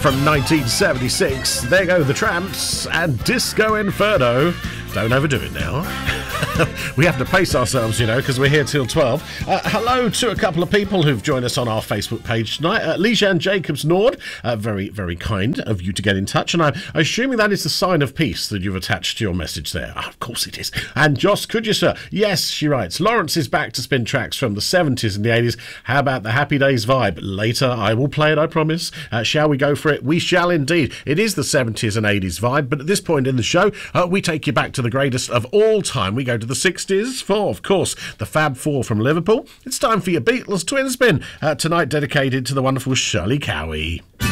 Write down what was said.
from 1976. There go the Tramps and Disco Inferno. Don't overdo it now. We have to pace ourselves, you know, because we're here till 12. Hello to a couple of people who've joined us on our Facebook page tonight. Lijan Jacobs Nord, very, very kind of you to get in touch. And I'm assuming that is the sign of peace that you've attached to your message there. Oh, of course it is. And Joss, could you, sir? Yes, she writes. Lawrence is back to spin tracks from the 70s and the 80s. How about the Happy Days vibe? Later, I will play it, I promise. Shall we go for it? We shall indeed. It is the 70s and 80s vibe, but at this point in the show, we take you back to the greatest of all time. We go to the 60s for, of course, the Fab Four from Liverpool. It's time for your Beatles Twin Spin, tonight dedicated to the wonderful Shirley Cowie.